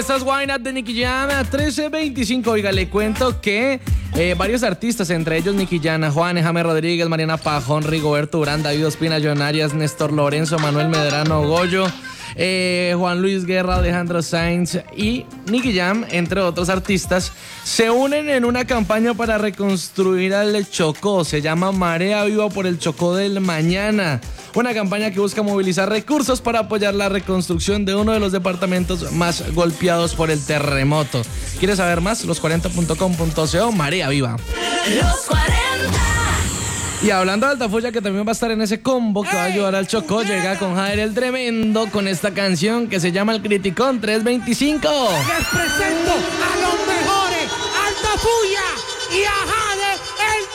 Estas Wine de Nicky Jam a 13:25. Oiga, le cuento que varios artistas, entre ellos Nicky Jam, Juan, James Rodríguez, Mariana Pajón, Rigoberto Urán, David Ospina, John Arias, Néstor Lorenzo, Manuel Medrano, Goyo, Juan Luis Guerra, Alejandro Sainz y Nicky Jam, entre otros artistas, se unen en una campaña para reconstruir al Chocó. Se llama Marea Viva por el Chocó del Mañana. Una campaña que busca movilizar recursos para apoyar la reconstrucción de uno de los departamentos más golpeados por el terremoto. ¿Quieres saber más? los40.com.co, Marea Viva. Los 40. Y hablando de Altafulla, que también va a estar en ese combo que va a ayudar al Chocó, llega con Jair el Tremendo con esta canción que se llama El Criticón 325. Les presento a los mejores, Altafulla y a Jair.